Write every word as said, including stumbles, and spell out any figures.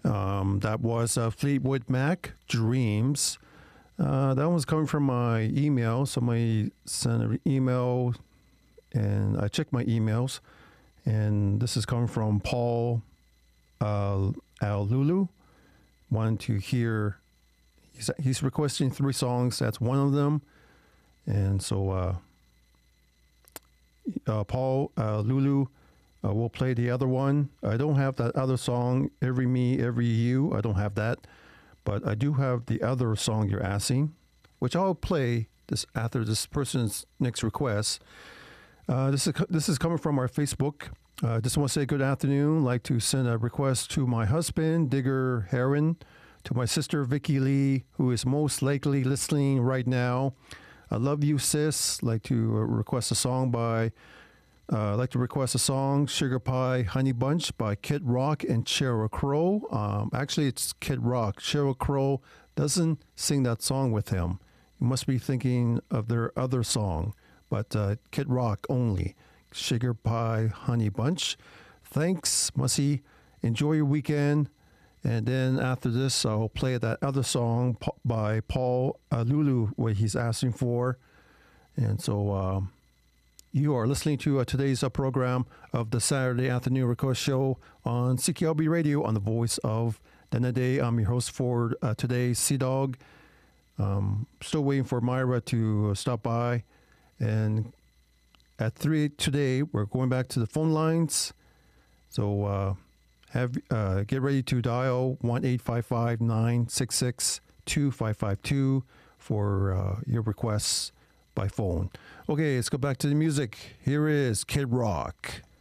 Um, that was uh, Fleetwood Mac, Dreams. Uh, that was coming from my email. Somebody sent an email, and I checked my emails. And this is coming from Paul uh, Al-Lulu. Wanted to hear, he's, he's requesting three songs. That's one of them. And so uh, uh, Paul uh, Lulu uh, will play the other one. I don't have that other song, Every Me, Every You. I don't have that. But I do have the other song you're asking, which I'll play this after this person's next request. Uh, this is this is coming from our Facebook. I uh, just want to say good afternoon. Like to send a request to my husband, Digger Heron, to my sister, Vicky Lee, who is most likely listening right now. I love you, sis. Like to uh, request a song by, uh, I'd like to request a song, Sugar Pie Honey Bunch by Kid Rock and Sheryl Crow. Um, actually, it's Kid Rock. Sheryl Crow doesn't sing that song with him. You must be thinking of their other song, but uh, Kid Rock only. Sugar Pie Honey Bunch. Thanks, Mussy. Enjoy your weekend. And then after this, I'll play that other song by Paul uh, Lulu, what he's asking for. And so um, you are listening to uh, today's uh, program of the Saturday Afternoon Request Show on C K L B Radio on the voice of Denede. I'm your host for uh, today, Sea Dog. Um, still waiting for Myra to stop by. And at three today, we're going back to the phone lines. So uh, have uh, get ready to dial one eight five five, nine six six, two five five two for uh, your requests by phone. Okay, let's go back to the music. Here is Kid Rock.